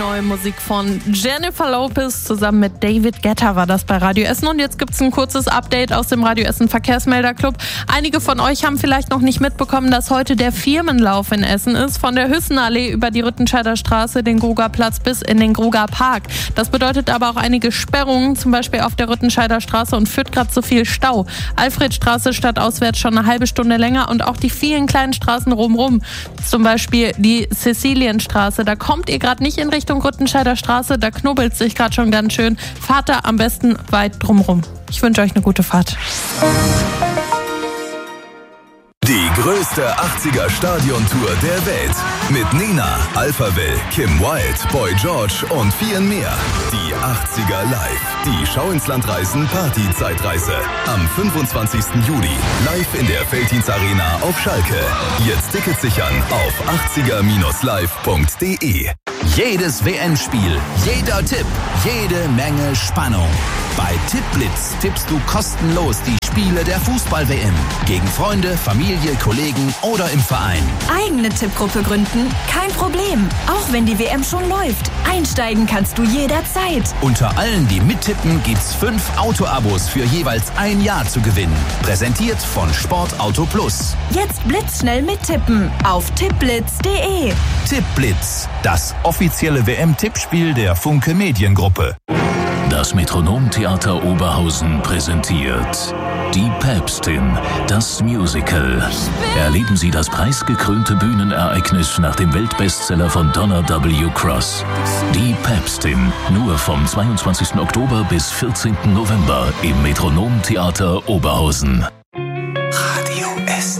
neue Musik von Jennifer Lopez zusammen mit David Guetta war das bei Radio Essen. Und jetzt gibt's ein kurzes Update aus dem Radio Essen Verkehrsmelderclub. Einige von euch haben vielleicht noch nicht mitbekommen, dass heute der Firmenlauf in Essen ist. Von der Hüssenallee über die Rüttenscheider Straße, den Grugerplatz bis in den Gruger Park. Das bedeutet aber auch einige Sperrungen, zum Beispiel auf der Rüttenscheider Straße und führt gerade zu viel Stau. Alfredstraße stadtauswärts schon eine halbe Stunde länger und auch die vielen kleinen Straßen rumrum. Zum Beispiel die Cäcilienstraße. Da kommt ihr gerade nicht in Richtung Rüttenscheider Straße, da knubbelt sich gerade schon ganz schön. Fahrt da am besten weit drumrum. Ich wünsche euch eine gute Fahrt. Die größte 80er-Stadiontour der Welt. Mit Nena, Alphaville, Kim Wilde, Boy George und vielen mehr. Die 80er live. Die Schau ins Land reisen Party-Zeitreise. Am 25. Juli. Live in der Veltins Arena auf Schalke. Jetzt Tickets sichern auf 80er-live.de. Jedes WM-Spiel, jeder Tipp, jede Menge Spannung. Bei Tippblitz tippst du kostenlos die Spiele der Fußball-WM. Gegen Freunde, Familie, Kollegen oder im Verein. Eigene Tippgruppe gründen? Kein Problem. Auch wenn die WM schon läuft. Einsteigen kannst du jederzeit. Unter allen, die mittippen, gibt's 5 Auto-Abos für jeweils ein Jahr zu gewinnen. Präsentiert von Sportauto Plus. Jetzt blitzschnell mittippen auf tippblitz.de. Tippblitz, das offizielle WM-Tippspiel der Funke Mediengruppe. Das Metronomtheater Oberhausen präsentiert Die Päpstin, das Musical. Erleben Sie das preisgekrönte Bühnenereignis nach dem Weltbestseller von Donna W. Cross. Die Päpstin, nur vom 22. Oktober bis 14. November im Metronomtheater Oberhausen.